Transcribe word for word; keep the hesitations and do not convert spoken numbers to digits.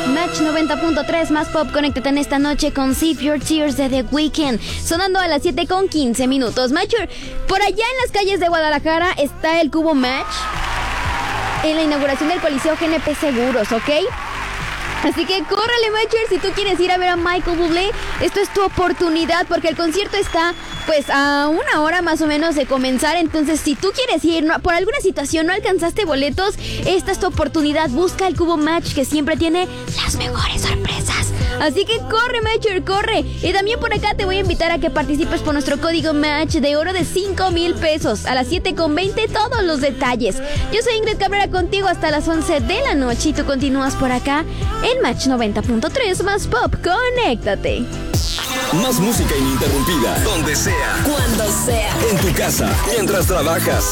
Match noventa punto tres más pop, conéctate en esta noche con Save Your Tears de The Weeknd, sonando a las siete con quince minutos. Matcher, por allá en las calles de Guadalajara está el Cubo Match, en la inauguración del Coliseo G N P Seguros, ¿ok? Así que córrele, Matcher, si tú quieres ir a ver a Michael Bublé, esto es tu oportunidad, porque el concierto está pues a una hora más o menos de comenzar. Entonces, si tú quieres ir, no, por alguna situación no alcanzaste boletos, esta es tu oportunidad. Busca el Cubo Match, que siempre tiene las mejores sorpresas. Así que corre, Matcher, corre. Y también por acá te voy a invitar a que participes por nuestro código Match de oro de cinco mil pesos. A las siete con veinte todos los detalles. Yo soy Ingrid Cabrera, contigo hasta las once de la noche, y tú continúas por acá en Match noventa punto tres más pop. Conéctate. Más música ininterrumpida, donde sea, cuando sea, en tu casa, mientras trabajas,